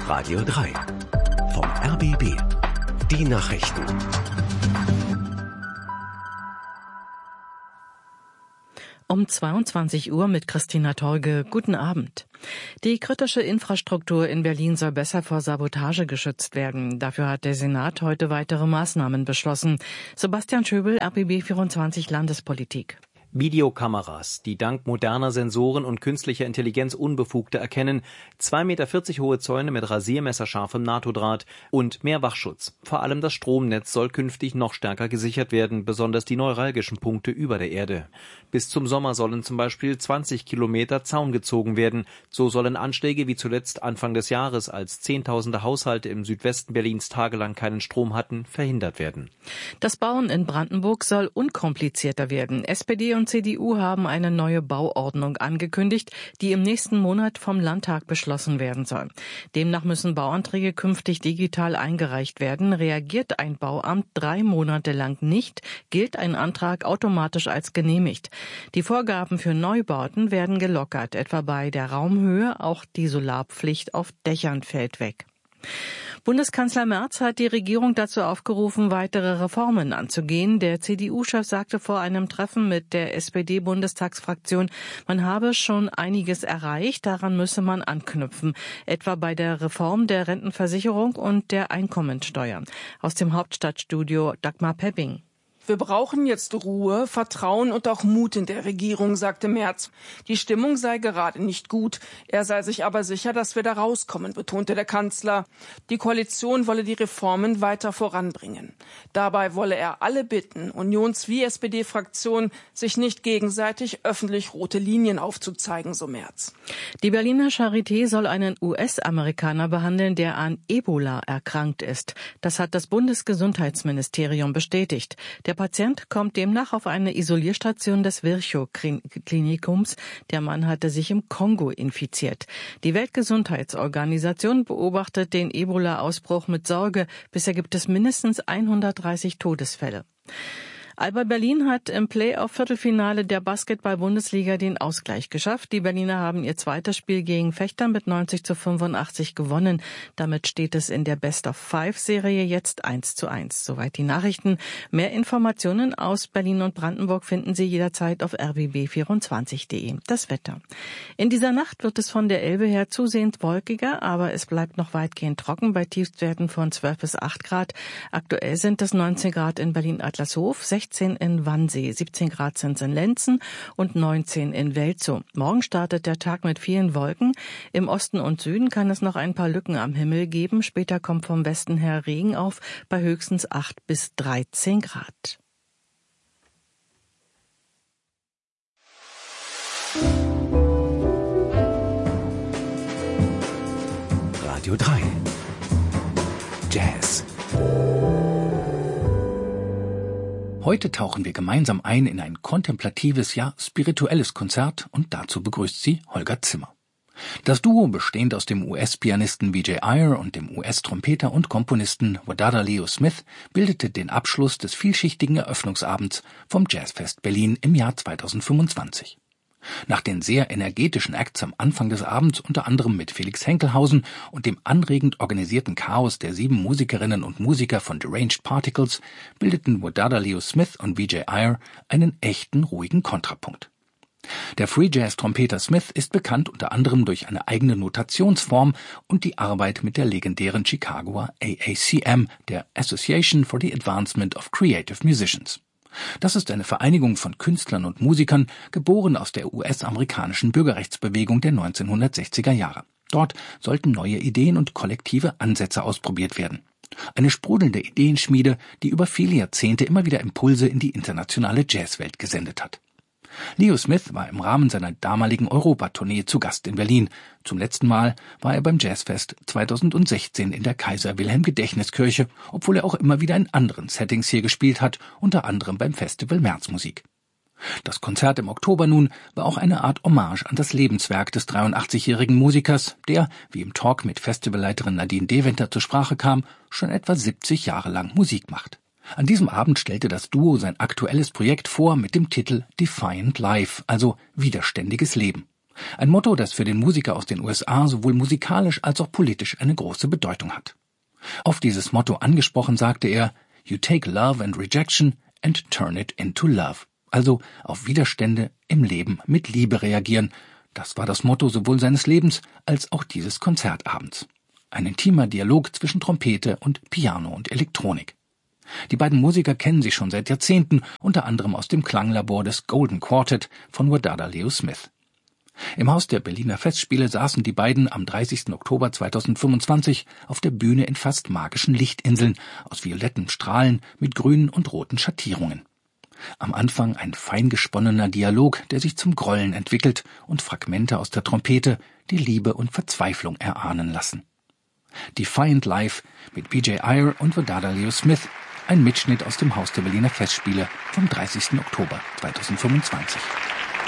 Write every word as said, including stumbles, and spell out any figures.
Radio drei. Vom R B B. Die Nachrichten. Um zweiundzwanzig Uhr mit Christina Torge. Guten Abend. Die kritische Infrastruktur in Berlin soll besser vor Sabotage geschützt werden. Dafür hat der Senat heute weitere Maßnahmen beschlossen. Sebastian Schöbel, R B B vierundzwanzig Landespolitik. Videokameras, die dank moderner Sensoren und künstlicher Intelligenz Unbefugte erkennen, zwei Meter vierzig hohe Zäune mit rasiermesserscharfem NATO-Draht und mehr Wachschutz. Vor allem das Stromnetz soll künftig noch stärker gesichert werden, besonders die neuralgischen Punkte über der Erde. Bis zum Sommer sollen zum Beispiel zwanzig Kilometer Zaun gezogen werden. So sollen Anschläge wie zuletzt Anfang des Jahres, als Zehntausende Haushalte im Südwesten Berlins tagelang keinen Strom hatten, verhindert werden. Das Bauen in Brandenburg soll unkomplizierter werden. S P D und C D U haben eine neue Bauordnung angekündigt, die im nächsten Monat vom Landtag beschlossen werden soll. Demnach müssen Bauanträge künftig digital eingereicht werden. Reagiert ein Bauamt drei Monate lang nicht, gilt ein Antrag automatisch als genehmigt. Die Vorgaben für Neubauten werden gelockert, etwa bei der Raumhöhe. Auch die Solarpflicht auf Dächern fällt weg. Bundeskanzler Merz hat die Regierung dazu aufgerufen, weitere Reformen anzugehen. Der C D U-Chef sagte vor einem Treffen mit der S P D-Bundestagsfraktion, man habe schon einiges erreicht, daran müsse man anknüpfen, etwa bei der Reform der Rentenversicherung und der Einkommensteuer. Aus dem Hauptstadtstudio Dagmar Pepping. Wir brauchen jetzt Ruhe, Vertrauen und auch Mut in der Regierung, sagte Merz. Die Stimmung sei gerade nicht gut. Er sei sich aber sicher, dass wir da rauskommen, betonte der Kanzler. Die Koalition wolle die Reformen weiter voranbringen. Dabei wolle er alle bitten, Unions- wie S P D-Fraktion, sich nicht gegenseitig öffentlich rote Linien aufzuzeigen, so Merz. Die Berliner Charité soll einen U S-Amerikaner behandeln, der an Ebola erkrankt ist. Das hat das Bundesgesundheitsministerium bestätigt. Der Der Patient kommt demnach auf eine Isolierstation des Virchow-Klinikums. Der Mann hatte sich im Kongo infiziert. Die Weltgesundheitsorganisation beobachtet den Ebola-Ausbruch mit Sorge. Bisher gibt es mindestens hundertdreißig Todesfälle. Alba Berlin hat im Play-off-Viertelfinale der Basketball-Bundesliga den Ausgleich geschafft. Die Berliner haben ihr zweites Spiel gegen Vechta mit neunzig zu fünfundachtzig gewonnen. Damit steht es in der Best-of-Five-Serie jetzt eins zu eins. Soweit die Nachrichten. Mehr Informationen aus Berlin und Brandenburg finden Sie jederzeit auf r b b vierundzwanzig punkt de. Das Wetter. In dieser Nacht wird es von der Elbe her zusehends wolkiger, aber es bleibt noch weitgehend trocken bei Tiefstwerten von zwölf bis acht Grad. Aktuell sind es neunzehn Grad in Berlin-Adlershof, sechzehn in Wannsee, siebzehn Grad sind es in Lenzen und neunzehn in Welzow. Morgen startet der Tag mit vielen Wolken. Im Osten und Süden kann es noch ein paar Lücken am Himmel geben. Später kommt vom Westen her Regen auf bei höchstens acht bis dreizehn Grad. Radio drei. Jazz. Heute tauchen wir gemeinsam ein in ein kontemplatives, ja spirituelles Konzert und dazu begrüßt sie Holger Zimmer. Das Duo, bestehend aus dem U S-Pianisten V J Iyer und dem U S-Trompeter und Komponisten Wadada Leo Smith, bildete den Abschluss des vielschichtigen Eröffnungsabends vom Jazzfest Berlin im Jahr zweitausendfünfundzwanzig. Nach den sehr energetischen Acts am Anfang des Abends, unter anderem mit Felix Henkelhausen und dem anregend organisierten Chaos der sieben Musikerinnen und Musiker von Deranged Particles, bildeten Wadada Leo Smith und V J Iyer einen echten ruhigen Kontrapunkt. Der Free Jazz-Trompeter Smith ist bekannt unter anderem durch eine eigene Notationsform und die Arbeit mit der legendären Chicagoer A A C M, der Association for the Advancement of Creative Musicians. Das ist eine Vereinigung von Künstlern und Musikern, geboren aus der U S-amerikanischen Bürgerrechtsbewegung der neunzehnhundertsechziger Jahre. Dort sollten neue Ideen und kollektive Ansätze ausprobiert werden. Eine sprudelnde Ideenschmiede, die über viele Jahrzehnte immer wieder Impulse in die internationale Jazzwelt gesendet hat. Leo Smith war im Rahmen seiner damaligen Europatournee zu Gast in Berlin. Zum letzten Mal war er beim Jazzfest zweitausendsechzehn in der Kaiser-Wilhelm-Gedächtniskirche, obwohl er auch immer wieder in anderen Settings hier gespielt hat, unter anderem beim Festival Märzmusik. Das Konzert im Oktober nun war auch eine Art Hommage an das Lebenswerk des dreiundachtzigjährigen Musikers, der, wie im Talk mit Festivalleiterin Nadine Deventer zur Sprache kam, schon etwa siebzig Jahre lang Musik macht. An diesem Abend stellte das Duo sein aktuelles Projekt vor mit dem Titel Defiant Life, also widerständiges Leben. Ein Motto, das für den Musiker aus den U S A sowohl musikalisch als auch politisch eine große Bedeutung hat. Auf dieses Motto angesprochen sagte er, "You take love and rejection and turn it into love." Also auf Widerstände im Leben mit Liebe reagieren. Das war das Motto sowohl seines Lebens als auch dieses Konzertabends. Ein intimer Dialog zwischen Trompete und Piano und Elektronik. Die beiden Musiker kennen sich schon seit Jahrzehnten, unter anderem aus dem Klanglabor des Golden Quartet von Wadada Leo Smith. Im Haus der Berliner Festspiele saßen die beiden am dreißigsten Oktober zweitausendfünfundzwanzig auf der Bühne in fast magischen Lichtinseln aus violetten Strahlen mit grünen und roten Schattierungen. Am Anfang ein fein gesponnener Dialog, der sich zum Grollen entwickelt und Fragmente aus der Trompete, die Liebe und Verzweiflung erahnen lassen. Defiant Life mit B J Iyer und Wadada Leo Smith, ein Mitschnitt aus dem Haus der Berliner Festspiele vom dreißigsten Oktober zweitausendfünfundzwanzig.